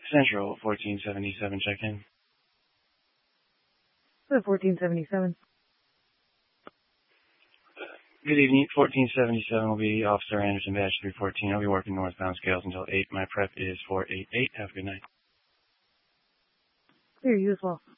Central 1477 check-in. 1477. Good evening. 1477 will be Officer Anderson, badge 314. I'll be working northbound scales until 8. My prep is 488. Have a good night. Clear, you as well.